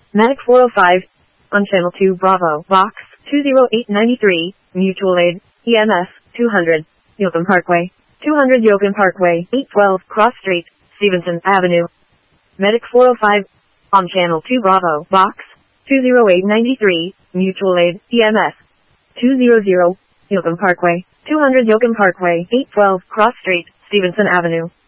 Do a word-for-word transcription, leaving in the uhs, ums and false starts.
Medic four oh five. On Channel two Bravo, Box two oh eight nine three, Mutual Aid, E M S, two hundred, Yoakum Parkway, two hundred Yoakum Parkway, eight twelve Cross Street, Stevenson Avenue. Medic four oh five. On Channel two Bravo, Box two oh eight nine three, Mutual Aid, E M S, two hundred, Yoakum Parkway, two hundred Yoakum Parkway, eight twelve Cross Street, Stevenson Avenue.